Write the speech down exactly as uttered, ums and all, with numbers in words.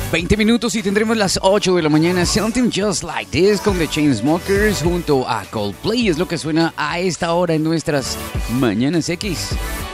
veinte minutos y tendremos las ocho de la mañana. Something Just Like This con The Chainsmokers junto a Coldplay es lo que suena a esta hora en nuestras Mañanas X.